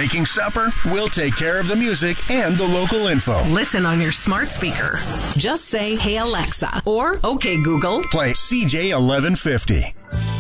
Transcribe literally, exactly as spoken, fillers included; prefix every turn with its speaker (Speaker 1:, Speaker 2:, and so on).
Speaker 1: making supper? We'll take care of the music and the local info.
Speaker 2: Listen on your smart speaker. Just say, "Hey Alexa," or "Okay Google."
Speaker 1: Play C J eleven fifty.